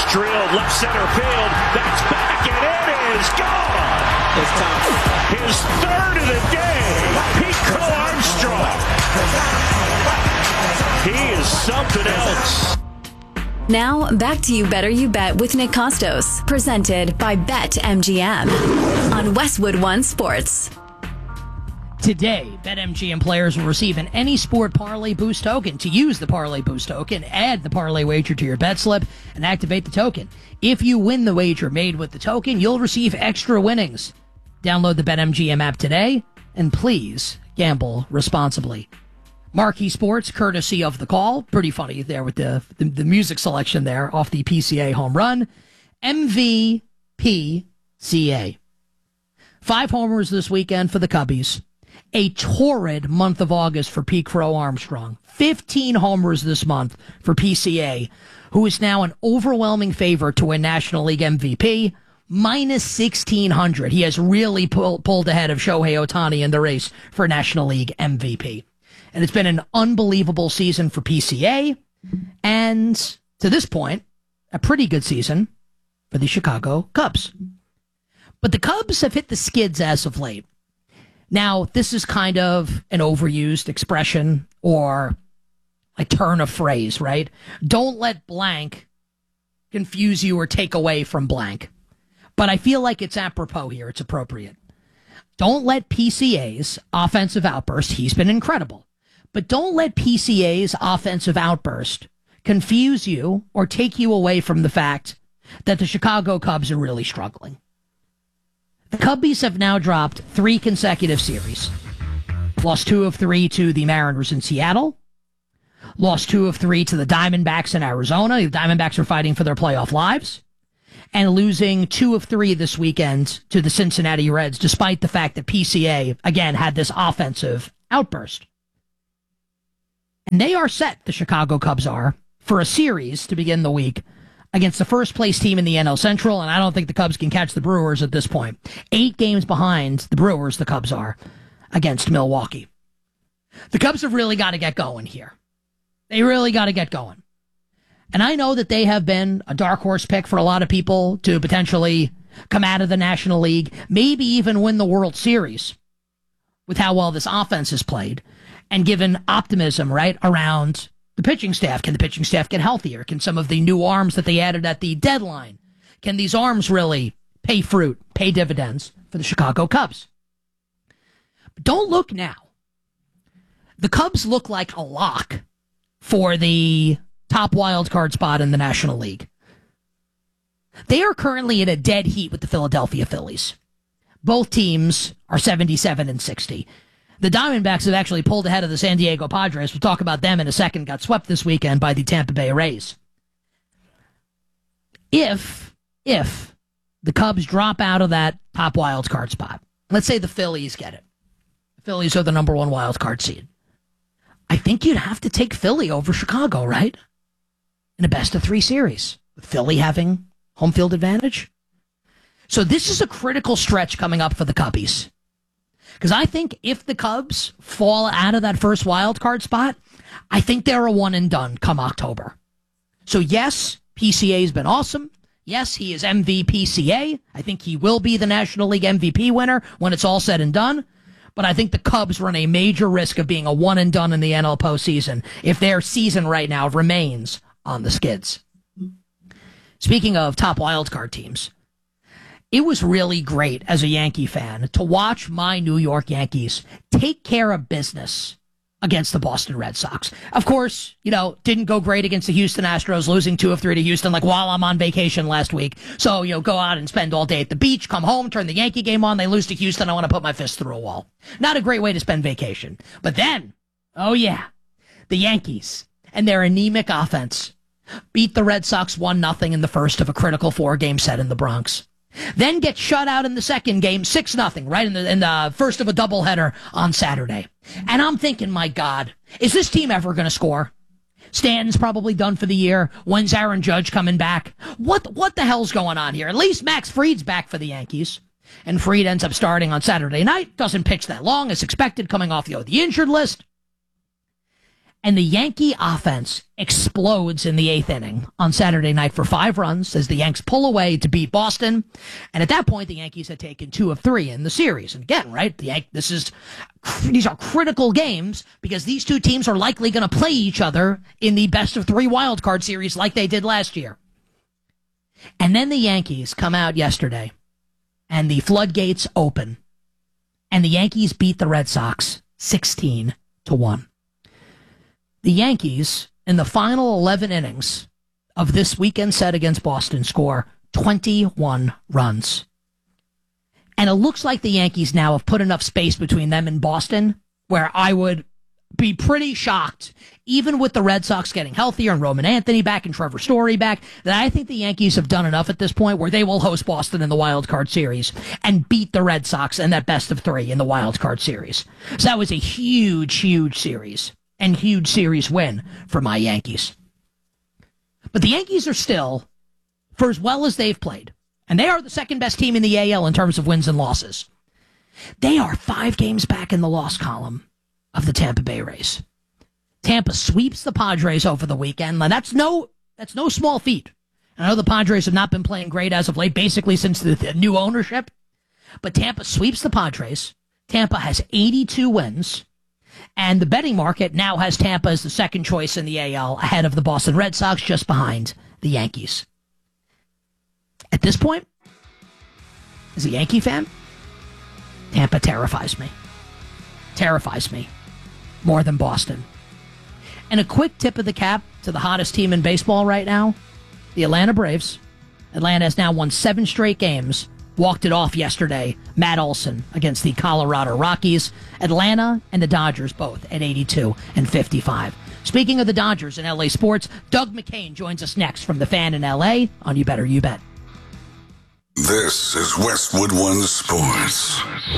drilled left center field. That's back, and it is gone. It's tough. His third of the day. Pico Armstrong. He is something else. Now, back to You Better You Bet with Nick Costos, presented by BetMGM on Westwood One Sports. Today, BetMGM players will receive an Any Sport Parlay Boost token. To use the Parlay Boost token, add the parlay wager to your bet slip and activate the token. If you win the wager made with the token, you'll receive extra winnings. Download the BetMGM app today, and please gamble responsibly. Marquee Sports, courtesy of The Call. Pretty funny there with the music selection there off the PCA home run. MVPCA. 5 homers this weekend for the Cubbies. A torrid month of August for Pete Crow Armstrong. 15 homers this month for PCA, who is now an overwhelming favorite to win National League MVP. Minus 1,600. He has really pulled ahead of Shohei Ohtani in the race for National League MVP. And it's been an unbelievable season for PCA. And to this point, a pretty good season for the Chicago Cubs. But the Cubs have hit the skids as of late. Now, this is kind of an overused expression or a turn of phrase, right? Don't let blank confuse you or take away from blank. But I feel like it's apropos here. It's appropriate. Don't let PCA's offensive outburst, he's been incredible, but don't let PCA's offensive outburst confuse you or take you away from the fact that the Chicago Cubs are really struggling. The Cubbies have now dropped 3 consecutive series. Lost 2 of 3 to the Mariners in Seattle. Lost 2 of 3 to the Diamondbacks in Arizona. The Diamondbacks are fighting for their playoff lives. And losing 2 of 3 this weekend to the Cincinnati Reds, despite the fact that PCA, again, had this offensive outburst. And they are set, the Chicago Cubs are, for a series to begin the week against the first-place team in the NL Central, and I don't think the Cubs can catch the Brewers at this point. 8 games behind the Brewers, the Cubs are, against Milwaukee. The Cubs have really got to get going here. They really got to get going. And I know that they have been a dark horse pick for a lot of people to potentially come out of the National League, maybe even win the World Series with how well this offense is played, and given optimism, right, around the pitching staff. Can the pitching staff get healthier? Can some of the new arms that they added at the deadline, can these arms really pay fruit, pay dividends for the Chicago Cubs? But don't look now. The Cubs look like a lock for the top wild card spot in the National League. They are currently in a dead heat with the Philadelphia Phillies. Both teams are 77 and 60. The Diamondbacks have actually pulled ahead of the San Diego Padres. We'll talk about them in a second. Got swept this weekend by the Tampa Bay Rays. If the Cubs drop out of that top wild card spot, let's say the Phillies get it. The Phillies are the number 1 wild card seed. I think you'd have to take Philly over Chicago, right? In a best-of-3 series, with Philly having home field advantage. So this is a critical stretch coming up for the Cubbies. Because I think if the Cubs fall out of that first wild card spot, I think they're a one and done come October. So yes, PCA's been awesome. Yes, he is MVPCA. I think he will be the National League MVP winner when it's all said and done. But I think the Cubs run a major risk of being a one and done in the NL postseason if their season right now remains on the skids. Speaking of top wildcard teams, it was really great as a Yankee fan to watch my New York Yankees take care of business against the Boston Red Sox. Of course, didn't go great against the Houston Astros, losing 2 of 3 to Houston, like while I'm on vacation last week. So, go out and spend all day at the beach, come home, turn the Yankee game on, they lose to Houston, I want to put my fist through a wall. Not a great way to spend vacation. But then, oh yeah, the Yankees and their anemic offense beat the Red Sox 1-0 in the first of a critical 4-game set in the Bronx. Then get shut out in the second game, 6-0, right in the first of a doubleheader on Saturday. And I'm thinking, my God, is this team ever going to score? Stanton's probably done for the year. When's Aaron Judge coming back? What the hell's going on here? At least Max Fried's back for the Yankees. And Fried ends up starting on Saturday night. Doesn't pitch that long as expected, coming off the injured list. And the Yankee offense explodes in the 8th inning on Saturday night for 5 runs as the Yanks pull away to beat Boston. And at that point, the Yankees had taken 2 of 3 in the series. And again, right, these are critical games because these two teams are likely going to play each other in the best of 3 wild card series like they did last year. And then the Yankees come out yesterday and the floodgates open. And the Yankees beat the Red Sox 16-1. The Yankees, in the final 11 innings of this weekend set against Boston, score 21 runs. And it looks like the Yankees now have put enough space between them and Boston where I would be pretty shocked, even with the Red Sox getting healthier and Roman Anthony back and Trevor Story back, that I think the Yankees have done enough at this point where they will host Boston in the wild card series and beat the Red Sox in that best of 3 in the wild card series. So that was a huge, huge series. And huge series win for my Yankees. But the Yankees are still, for as well as they've played, and they are the second best team in the AL in terms of wins and losses, they are 5 games back in the loss column of the Tampa Bay Rays. Tampa sweeps the Padres over the weekend, and that's no small feat. I know the Padres have not been playing great as of late, basically since the new ownership, but Tampa sweeps the Padres. Tampa has 82 wins. And the betting market now has Tampa as the second choice in the AL ahead of the Boston Red Sox, just behind the Yankees. At this point, as a Yankee fan, Tampa terrifies me. Terrifies me more than Boston. And a quick tip of the cap to the hottest team in baseball right now, the Atlanta Braves. Atlanta has now won 7 straight games. Walked it off yesterday, Matt Olson against the Colorado Rockies. Atlanta and the Dodgers both at 82 and 55. Speaking of the Dodgers in LA sports, Doug McCain joins us next from the Fan in LA on You Better You Bet. This is Westwood One Sports.